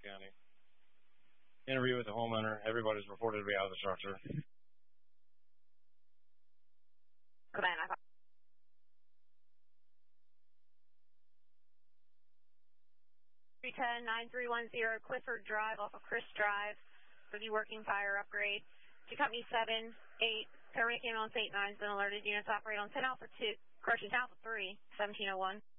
County. Interview with the homeowner. Everybody's reported to be out of the structure. Command, 310-9310 Clifford Drive off of Chris Drive for the working fire upgrade. To Company 7, 8, paramedic ambulance 89 has been alerted. Units operate on 10 Alpha 2, correction, Alpha 3, 1701.